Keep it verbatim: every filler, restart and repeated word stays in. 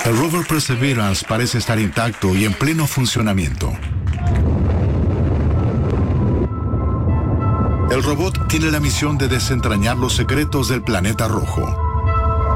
El rover Perseverance parece estar intacto y en pleno funcionamiento. El robot tiene la misión de desentrañar los secretos del planeta rojo.